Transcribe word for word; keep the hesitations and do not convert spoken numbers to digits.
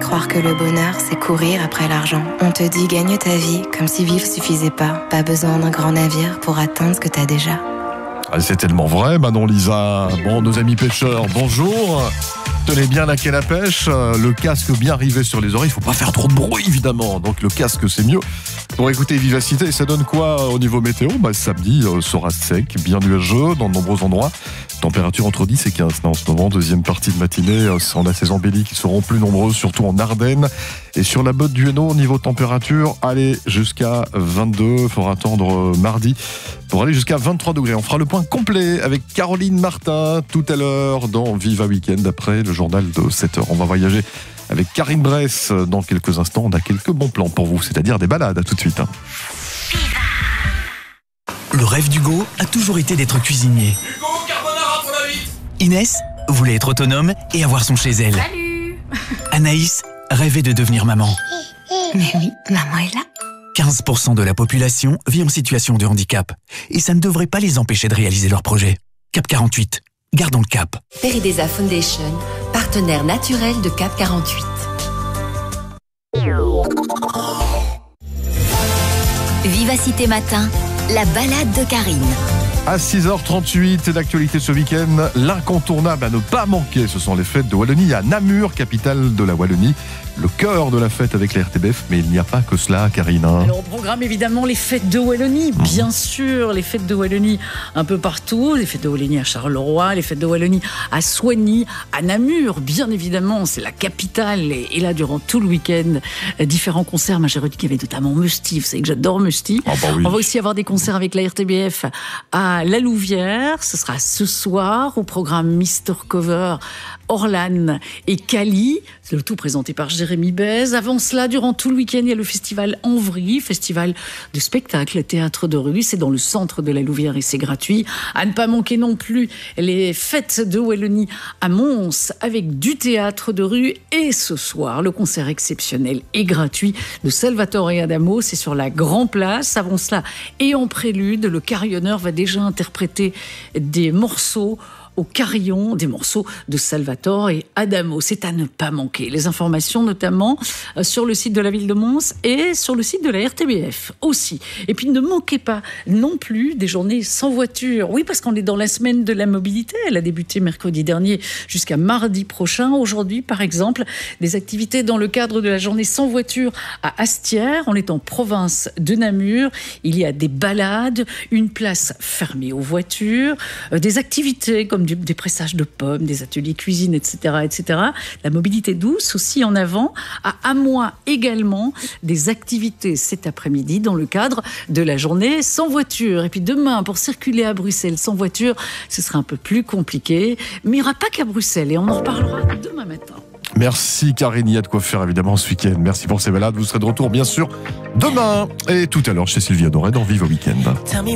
croire que le bonheur, c'est courir après l'argent. On te dit gagne ta vie, comme si vivre suffisait pas. Pas besoin d'un grand navire pour atteindre ce que t'as déjà. Ah, c'est tellement vrai, Manon Lisa. Bon, nos amis pêcheurs, bonjour. Tenez bien la canne à pêche, le casque bien rivé sur les oreilles. Il ne faut pas faire trop de bruit, évidemment. Donc le casque, c'est mieux. Pour écouter Vivacité, ça donne quoi au niveau météo? Bah, samedi euh, sera sec, bien nuageux dans de nombreux endroits. Température entre dix et quinze là, en ce moment. Deuxième partie de matinée, euh, on a ces embellis qui seront plus nombreux, surtout en Ardennes. Et sur la Botte du Hainaut, niveau température, allez jusqu'à vingt-deux. Il faudra attendre euh, mardi pour aller jusqu'à vingt-trois degrés. On fera le point complet avec Caroline Martin tout à l'heure dans Viva Weekend après le journal de sept heures. On va voyager avec Karine Bress dans quelques instants. On a quelques bons plans pour vous, c'est-à-dire des balades. À tout de suite. Le rêve d'Hugo a toujours été d'être cuisinier. Hugo, carbonara pour la vite. Inès voulait être autonome et avoir son chez elle. Salut. Anaïs rêvait de devenir maman. Mais oui, maman est là. quinze pour cent de la population vit en situation de handicap. Et ça ne devrait pas les empêcher de réaliser leurs projets. Cap quarante-huit. Gardons le cap. Peridesa Foundation, partenaire naturel de Cap quarante-huit. Vivacité Matin, la balade de Karine. À six heures trente-huit, l'actualité ce week-end, l'incontournable à ne pas manquer, ce sont les fêtes de Wallonie à Namur, capitale de la Wallonie. Le cœur de la fête avec la R T B F, mais il n'y a pas que cela, Karine. Alors, au programme, évidemment, les fêtes de Wallonie, mmh. bien sûr, les fêtes de Wallonie un peu partout, les fêtes de Wallonie à Charleroi, les fêtes de Wallonie à Soigny, à Namur, bien évidemment, c'est la capitale, et, et là, durant tout le week-end, différents concerts. Moi, j'ai retenu qu'il y avait notamment Musti, vous savez que j'adore Musti. Oh bah oui. On va aussi avoir des concerts avec la R T B F à La Louvière, ce sera ce soir, au programme Mister Cover, Orlan et Cali, c'est le tout présenté par Jérémy Bez. Avant cela, durant tout le week-end, il y a le festival Envry, festival de spectacle, théâtre de rue, c'est dans le centre de la Louvière et c'est gratuit. À ne pas manquer non plus les fêtes de Wallonie à Mons avec du théâtre de rue et ce soir, le concert exceptionnel et gratuit de Salvatore Adamo, c'est sur la Grand Place. Avant cela, et en prélude, le carillonneur va déjà interpréter des morceaux au carillon, des morceaux de Salvatore et Adamo. C'est à ne pas manquer. Les informations notamment sur le site de la ville de Mons et sur le site de la R T B F aussi. Et puis ne manquez pas non plus des journées sans voiture. Oui, parce qu'on est dans la semaine de la mobilité. Elle a débuté mercredi dernier jusqu'à mardi prochain. Aujourd'hui, par exemple, des activités dans le cadre de la journée sans voiture à Astières. On est en province de Namur. Il y a des balades, une place fermée aux voitures, des activités comme des pressages de pommes, des ateliers cuisine, et cetera, et cetera. La mobilité douce aussi en avant. À Amois également, des activités cet après-midi dans le cadre de la journée sans voiture. Et puis demain, pour circuler à Bruxelles sans voiture, ce sera un peu plus compliqué. Mais il n'y aura pas qu'à Bruxelles et on en reparlera demain matin. Merci Karine, il y a de quoi faire évidemment ce week-end. Merci pour ces balades. Vous serez de retour bien sûr demain et tout à l'heure chez Sylvia Doré dans Viva Weekend.